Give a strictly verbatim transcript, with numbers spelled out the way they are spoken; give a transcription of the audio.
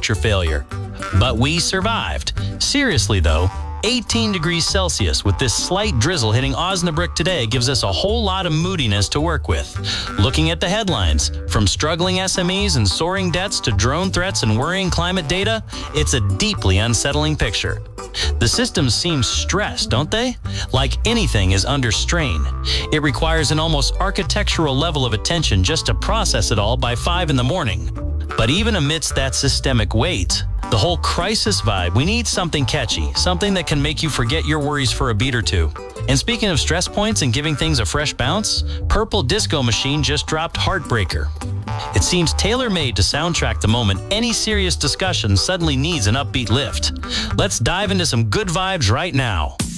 future failure. But we survived. Seriously though, eighteen degrees Celsius with this slight drizzle hitting Osnabrück today gives us a whole lot of moodiness to work with. Looking at the headlines, from struggling S M Es and soaring debts to drone threats and worrying climate data, it's a deeply unsettling picture. The systems seem stressed, don't they? Like anything is under strain. It requires an almost architectural level of attention just to process it all by five in the morning. But even amidst that systemic weight, the whole crisis vibe, we need something catchy, something that can make you forget your worries for a beat or two. And speaking of stress points and giving things a fresh bounce, Purple Disco Machine just dropped Heartbreaker. It seems tailor-made to soundtrack the moment any serious discussion suddenly needs an upbeat lift. Let's dive into some good vibes right now.